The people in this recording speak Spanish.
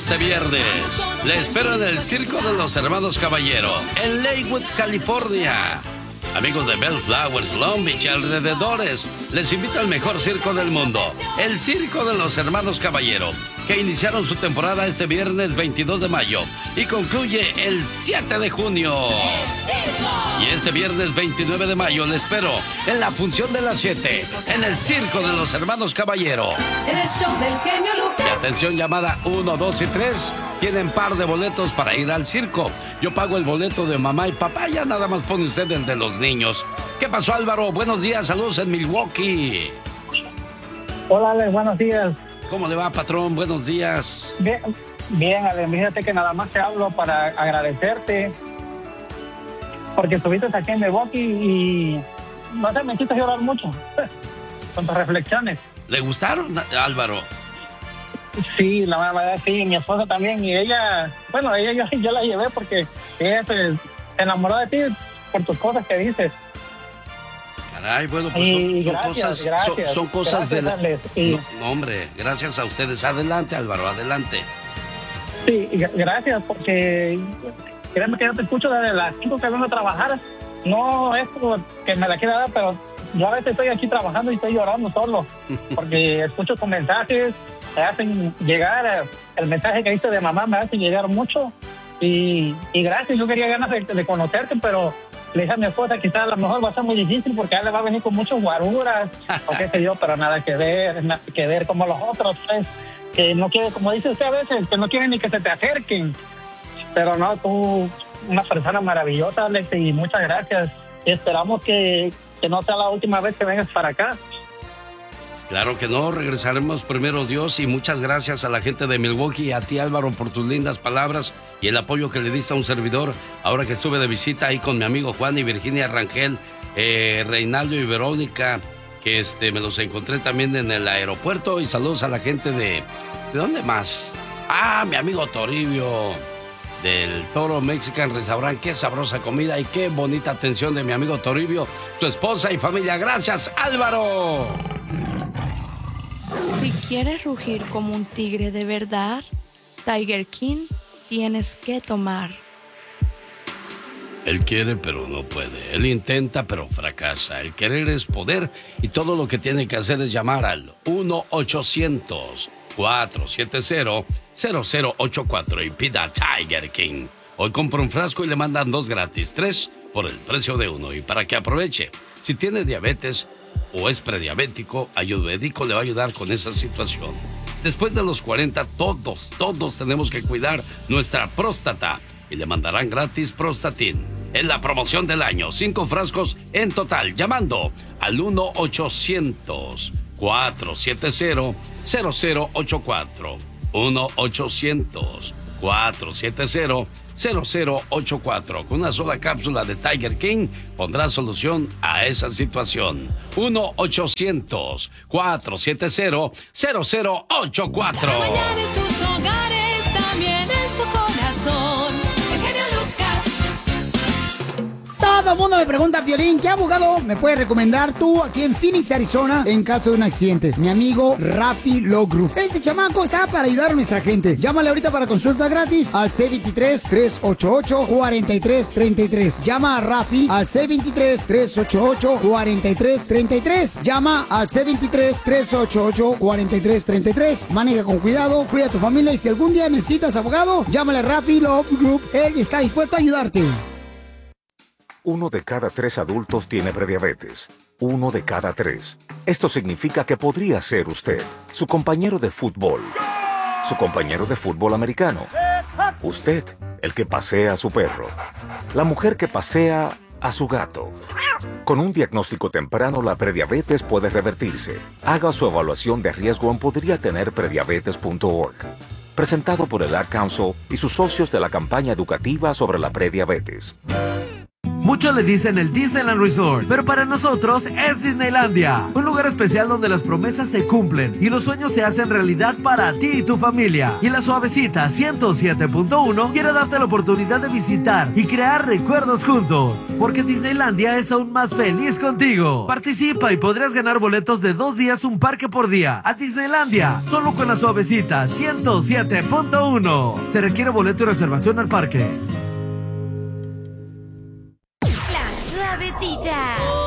este viernes. Le espero en el Circo de los Hermanos Caballero, en Lakewood, California. Amigos de Bellflowers, Long Beach y alrededores, les invito al mejor circo del mundo, el Circo de los Hermanos Caballero, que iniciaron su temporada este viernes 22 de mayo y concluye el 7 de junio. Y este viernes 29 de mayo le espero en la función de las 7, en el Circo de los Hermanos Caballero. En el show del genio Lucas. Y atención, llamada 1, 2 y 3. Tienen par de boletos para ir al circo. Yo pago el boleto de mamá y papá, ya nada más pone usted el de los niños. ¿Qué pasó, Álvaro? Buenos días, saludos en Milwaukee. Hola, Alex, buenos días. ¿Cómo le va, patrón? Buenos días. Bien, Alex, fíjate que nada más te hablo para agradecerte porque estuviste aquí en Milwaukee y no sé, me hiciste llorar mucho con tus reflexiones. ¿Le gustaron, Álvaro? Sí, la verdad, sí, mi esposa también, y ella, bueno, yo la llevé porque ella se enamoró de ti por tus cosas que dices. Caray, bueno, pues son cosas de la... No, hombre, gracias a ustedes. Adelante, Álvaro, adelante. Sí, gracias, porque créeme que yo te escucho desde las 5 que vengo a trabajar. No es como que me la quiera dar, pero yo a veces estoy aquí trabajando y estoy llorando solo, porque escucho tus mensajes, me hacen llegar, el mensaje que hice de mamá me hace llegar mucho, y gracias. Yo quería ganas de conocerte, pero le dije a mi esposa, quizás a lo mejor va a ser muy difícil porque ella le va a venir con muchos guaruras o qué sé yo, pero nada que ver como los otros, pues, que no quiere, como dice usted a veces, que no quieren ni que se te acerquen. Pero no, tú, una persona maravillosa, Alex, y muchas gracias. Y esperamos que no sea la última vez que vengas para acá. Claro que no, regresaremos primero Dios, y muchas gracias a la gente de Milwaukee y a ti, Álvaro, por tus lindas palabras y el apoyo que le diste a un servidor ahora que estuve de visita ahí con mi amigo Juan y Virginia Rangel, Reinaldo y Verónica, que me los encontré también en el aeropuerto. Y saludos a la gente ¿de dónde más? Mi amigo Toribio del Toro Mexican Restaurant. Qué sabrosa comida y qué bonita atención de mi amigo Toribio, su esposa y familia. Gracias, Álvaro. Si quieres rugir como un tigre de verdad, Tiger King tienes que tomar. Él quiere, pero no puede. Él intenta, pero fracasa. El querer es poder, y todo lo que tiene que hacer es llamar al 1-800-470-0084 y pida Tiger King. Hoy compra un frasco y le mandan 2 gratis, 3 por el precio de 1. Y para que aproveche, si tiene diabetes o es prediabético, Ayurvédico le va a ayudar con esa situación. Después de los 40, todos tenemos que cuidar nuestra próstata, y le mandarán gratis Prostatin. En la promoción del año, 5 frascos en total, llamando al 1-800-470-0084. 1-800-470-0084. Con una sola cápsula de Tiger King pondrá solución a esa situación. 1-800-470-0084. Mañana en sus hogares, también en su corazón. El genio Lucas. Todo el mundo me pregunta, Piolín, ¿qué abogado me puedes recomendar tú aquí en Phoenix, Arizona, en caso de un accidente? Mi amigo Rafi Law Group. Este chamaco está para ayudar a nuestra gente. Llámale ahorita para consulta gratis al C23-388-4333. Llama a Rafi al C23-388-4333. Llama al C23-388-4333. Maneja con cuidado, cuida a tu familia, y si algún día necesitas abogado, llámale a Rafi Law Group. Él está dispuesto a ayudarte. 1 de cada 3 adultos tiene prediabetes. 1 de cada 3. Esto significa que podría ser usted, su compañero de fútbol, su compañero de fútbol americano, usted, el que pasea a su perro, la mujer que pasea a su gato. Con un diagnóstico temprano, la prediabetes puede revertirse. Haga su evaluación de riesgo en podriatenerprediabetes.org. Presentado por el Ad Council y sus socios de la campaña educativa sobre la prediabetes. Muchos le dicen el Disneyland Resort, pero para nosotros es Disneylandia, un lugar especial donde las promesas se cumplen y los sueños se hacen realidad para ti y tu familia. Y la Suavecita 107.1 quiere darte la oportunidad de visitar y crear recuerdos juntos, porque Disneylandia es aún más feliz contigo. Participa y podrás ganar boletos de 2 días, un parque por día a Disneylandia, solo con la Suavecita 107.1. Se requiere boleto y reservación al parque. La Suavecita.